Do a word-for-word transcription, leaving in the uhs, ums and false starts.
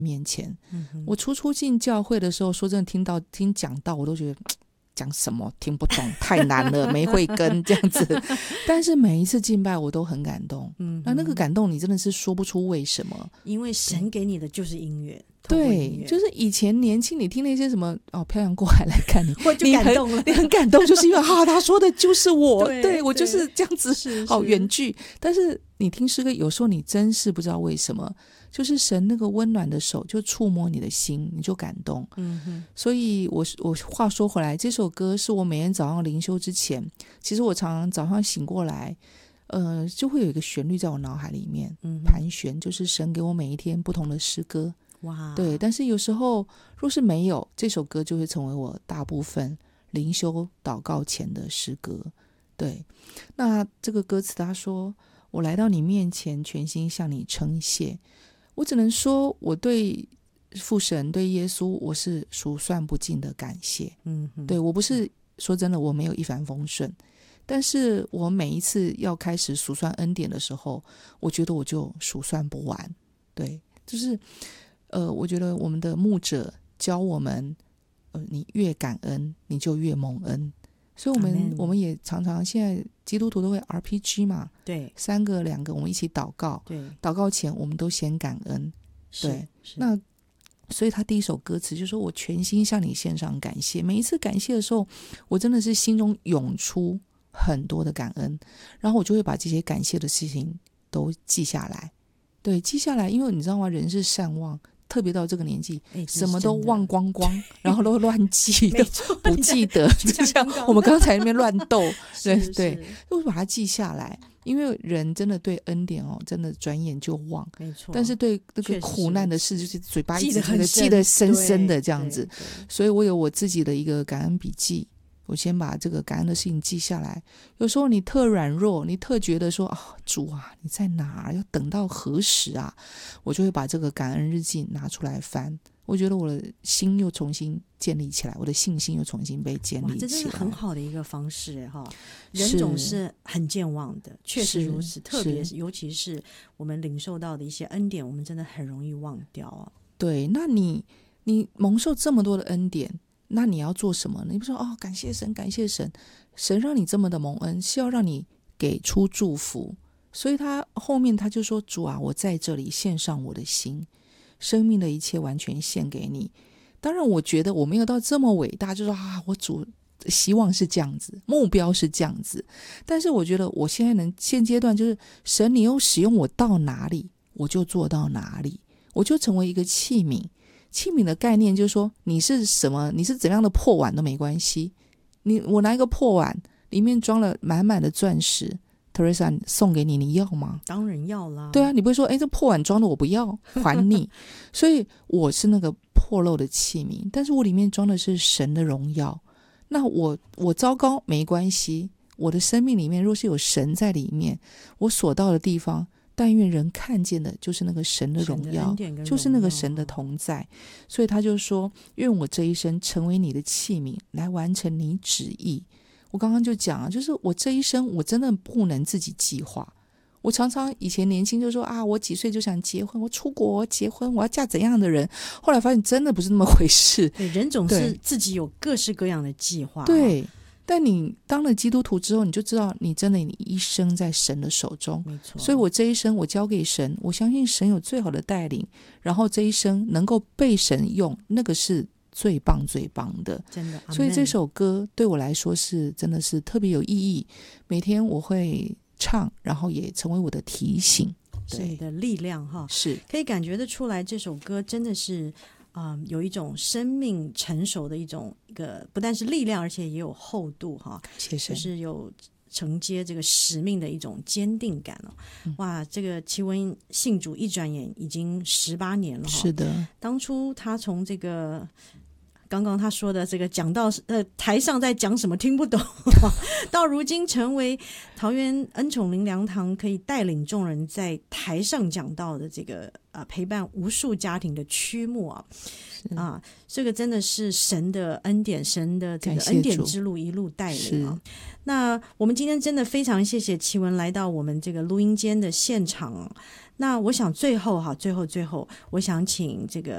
面前、 嗯、 我初初进教会的时候，说真的听到听讲道我都觉得讲什么听不懂，太难了没慧根这样子但是每一次敬拜我都很感动、嗯、那那个感动你真的是说不出为什么， 因为神给你的就是音乐， 对，就是以前年轻你听那些什么哦，漂洋过海来看你， 我就感动了， 你 很, 你很感动，就是因为哈、啊，他说的就是我， 对, 对我就是这样子， 是好远距。但是你听诗歌，有时候你真是不知道为什么，就是神那个温暖的手就触摸你的心，你就感动。 嗯哼， 所以我我话说回来，这首歌是我每天早上灵修之前，其实我常常早上醒过来。呃，就会有一个旋律在我脑海里面、嗯、盘旋，就是神给我每一天不同的诗歌。 哇， 对，但是有时候若是没有这首歌，就会成为我大部分灵修祷告前的诗歌。对，那这个歌词他说，我来到你面前，全心向你称谢。我只能说我对父神对耶稣我是数算不尽的感谢。嗯，对，我不是说真的我没有一帆风顺，但是我每一次要开始数算恩典的时候，我觉得我就数算不完。对，就是呃，我觉得我们的牧者教我们，呃，你越感恩你就越蒙恩。所以我们我们也常常现在基督徒都会 R P G 嘛， 对， 三个两个我们一起祷告， 对， 祷告前我们都先感恩。对，那所以他第一首歌词就说，我全心向你献上感谢。每一次感谢的时候，我真的是心中涌出很多的感恩，然后我就会把这些感谢的事情都记下来。对，记下来，因为你知道吗，人是善忘，特别到这个年纪、欸、什么都忘光光然后都乱记都不记得就像我们刚才那边乱斗对对，都把它记下来。因为人真的对恩典哦，真的转眼就忘，没错。但是对那个苦难的事，就是嘴巴一直记得记得深深的这样子。所以我有我自己的一个感恩笔记，我先把这个感恩的事情记下来。有时候你特软弱，你特觉得说啊、哦，主啊，你在哪？要等到何时啊？我就会把这个感恩日记拿出来翻。我觉得我的心又重新建立起来，我的信心又重新被建立起来。 这真是很好的一个方式哈！人总是很健忘的，确实如此，特别是尤其是我们领受到的一些恩典，我们真的很容易忘掉啊。 对，那你你蒙受这么多的恩典，那你要做什么呢？你不说哦，感谢神，感谢神，神让你这么的蒙恩，是要让你给出祝福。所以他后面他就说，主啊，我在这里献上我的心，生命的一切完全献给你。当然我觉得我没有到这么伟大，就说啊，我主希望是这样子，目标是这样子。但是我觉得我现在能现阶段就是神你又使用我到哪里我就做到哪里，我就成为一个器皿。器皿的概念就是说，你是什么，你是怎样的破碗都没关系。你我拿一个破碗里面装了满满的钻石，Teresa 送给你，你要吗？ 当然要啦。 对啊，你不会说哎，这破碗装的我不要还你所以我是那个破漏的器皿，但是我里面装的是神的荣耀。那我我糟糕没关系，我的生命里面若是有神在里面，我所到的地方，但愿人看见的就是那个神的荣耀，就是那个神的同在。所以他就说，愿我这一生成为你的器皿，来完成你旨意。我刚刚就讲啊，就是我这一生我真的不能自己计划。我常常以前年轻就说啊，我几岁就想结婚，我出国结婚，我要嫁怎样的人。后来发现真的不是那么回事。 对，人总是自己有各式各样的计划。 对，但你当了基督徒之后，你就知道你真的你一生在神的手中。 没错。所以我这一生我交给神，我相信神有最好的带领，然后这一生能够被神用，那个是最棒最棒的， 真的。 所以这首歌对我来说是真的是特别有意义，每天我会唱，然后也成为我的提醒， 是你的力量哈。 是可以感觉得出来，这首歌真的是、嗯、有一种生命成熟的一种一个，不但是力量，而且也有厚度哈。 谢谢。 就是有承接这个使命的一种坚定感哦。嗯、哇，这个齐文信主一转眼已经十八年了哈。 是的， 当初他从这个。刚刚他说的这个讲到呃台上在讲什么听不懂到如今成为桃园恩宠灵粮堂可以带领众人在台上讲到的这个呃陪伴无数家庭的曲目啊啊，这个真的是神的恩典，神的这个恩典之路一路带领啊。那我们今天真的非常谢谢齐文来到我们这个录音间的现场。那我想最后哈，最后最后，我想请这个